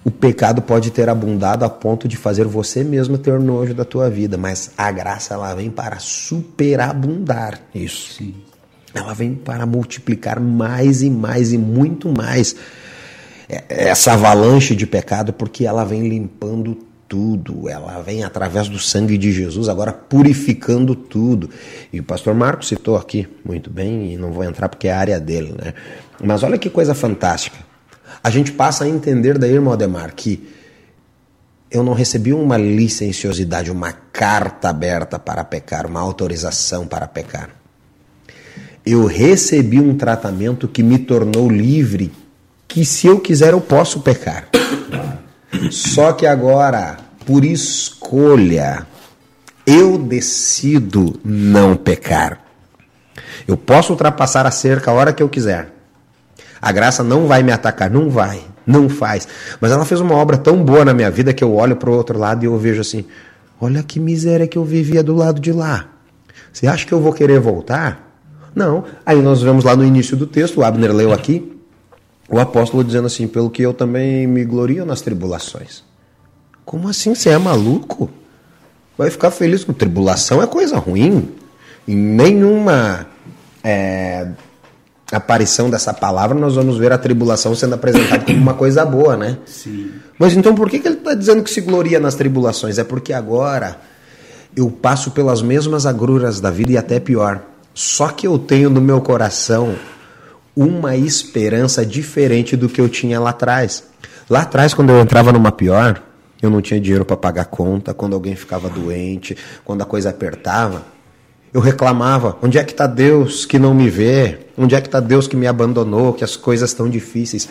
o pecado pode ter abundado a ponto de fazer você mesmo ter nojo da tua vida, mas a graça ela vem para superabundar isso. Sim. Ela vem para multiplicar mais e mais e muito mais essa avalanche de pecado, porque ela vem limpando tudo, ela vem através do sangue de Jesus, agora purificando tudo. E o pastor Marcos citou aqui muito bem, e não vou entrar porque é a área dele, né? Mas olha que coisa fantástica. A gente passa a entender daí, irmão Ademar, que eu não recebi uma licenciosidade, uma carta aberta para pecar, uma autorização para pecar. Eu recebi um tratamento que me tornou livre, que se eu quiser eu posso pecar. Só que agora, por escolha, eu decido não pecar. Eu posso ultrapassar a cerca a hora que eu quiser. A graça não vai me atacar, não vai, não faz. Mas ela fez uma obra tão boa na minha vida que eu olho para o outro lado e eu vejo assim, olha que miséria que eu vivia do lado de lá. Você acha que eu vou querer voltar? Não. Aí nós vemos lá no início do texto, o Abner leu aqui, o apóstolo dizendo assim, pelo que eu também me glorio nas tribulações. Como assim? Você é maluco? Vai ficar feliz com tribulação? É coisa ruim. Em nenhuma aparição dessa palavra nós vamos ver a tribulação sendo apresentada como uma coisa boa, né? Sim. Mas então por que ele está dizendo que se gloria nas tribulações? É porque agora eu passo pelas mesmas agruras da vida e até pior. Só que eu tenho no meu coração uma esperança diferente do que eu tinha lá atrás. Lá atrás, quando eu entrava numa pior, eu não tinha dinheiro para pagar conta, quando alguém ficava doente, quando a coisa apertava, eu reclamava, onde é que está Deus que não me vê? Onde é que está Deus que me abandonou, que as coisas estão difíceis?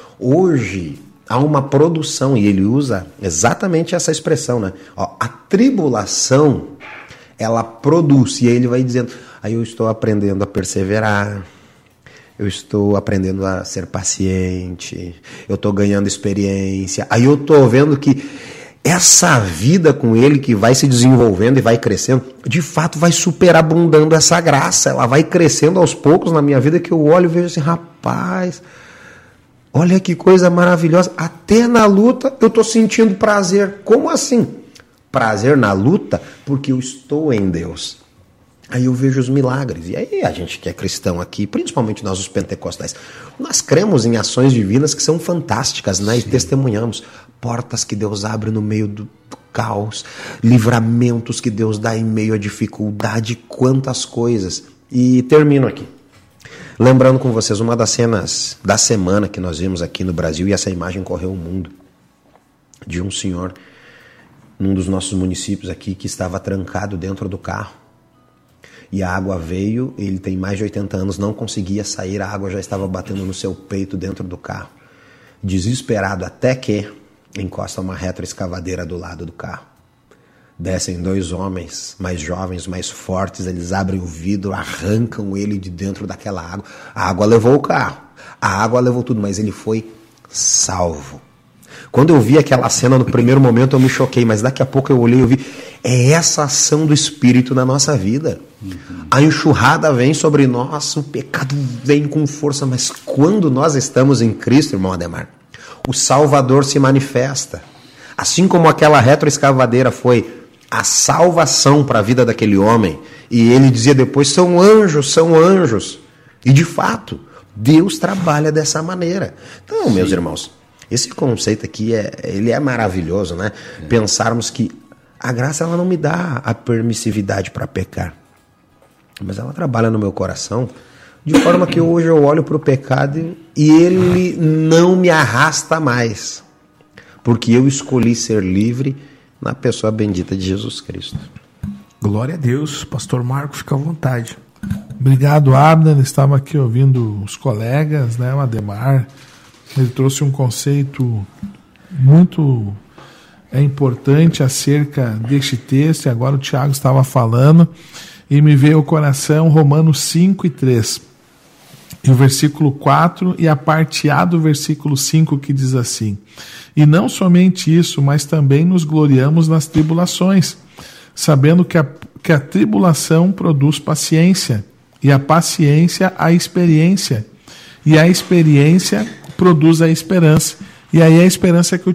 Hoje há uma produção, e ele usa exatamente essa expressão, né? Ó, a tribulação, ela produz, e aí ele vai dizendo, aí eu estou aprendendo a perseverar, eu estou aprendendo a ser paciente, eu estou ganhando experiência, aí eu estou vendo que essa vida com ele que vai se desenvolvendo e vai crescendo, de fato vai superabundando essa graça, ela vai crescendo aos poucos na minha vida que eu olho e vejo assim, rapaz, olha que coisa maravilhosa, até na luta eu estou sentindo prazer. Como assim? Prazer na luta? Porque eu estou em Deus. Aí eu vejo os milagres. E aí a gente que é cristão aqui, principalmente nós os pentecostais, nós cremos em ações divinas que são fantásticas, né? E testemunhamos portas que Deus abre no meio do caos, livramentos que Deus dá em meio à dificuldade, quantas coisas. E termino aqui. Lembrando com vocês uma das cenas da semana que nós vimos aqui no Brasil, e essa imagem correu o mundo, de um senhor num dos nossos municípios aqui que estava trancado dentro do carro. E a água veio, ele tem mais de 80 anos, não conseguia sair, a água já estava batendo no seu peito dentro do carro. Desesperado, até que encosta uma retroescavadeira do lado do carro. Descem dois homens mais jovens, mais fortes, eles abrem o vidro, arrancam ele de dentro daquela água. A água levou o carro, a água levou tudo, mas ele foi salvo. Quando eu vi aquela cena, no primeiro momento eu me choquei, mas daqui a pouco eu olhei e vi, é essa ação do Espírito na nossa vida. A enxurrada vem sobre nós, o pecado vem com força, mas quando nós estamos em Cristo, irmão Ademar, o Salvador se manifesta. Assim como aquela retroescavadeira foi a salvação para a vida daquele homem, e ele dizia depois, são anjos. E de fato, Deus trabalha dessa maneira. Então, meus irmãos, esse conceito aqui, ele é maravilhoso, né? Pensarmos que a graça ela não me dá a permissividade para pecar, mas ela trabalha no meu coração de forma que hoje eu olho para o pecado e ele não me arrasta mais, porque eu escolhi ser livre na pessoa bendita de Jesus Cristo. Glória a Deus. Pastor Marco, fica à vontade. Obrigado, Abner. Estava aqui ouvindo os colegas, né? O Ademar, ele trouxe um conceito muito importante acerca deste texto, e agora o Tiago estava falando, e me veio ao coração Romanos 5:3, e o versículo 4 e a parte A do versículo 5, que diz assim: e não somente isso, mas também nos gloriamos nas tribulações, sabendo que a tribulação produz paciência, e a paciência a experiência, e a experiência produz a esperança. E aí a esperança que o